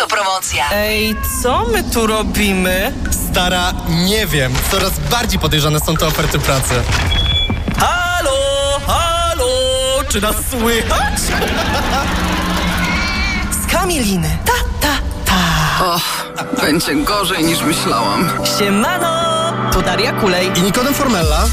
Autopromocja. Ej, co my tu robimy? Stara, nie wiem. Coraz bardziej podejrzane są te oferty pracy. Halo, halo, czy nas słychać? Z Kamiliny. Och, będzie gorzej niż myślałam. Siemano, tu Daria Kulej. I Nikodem Formella.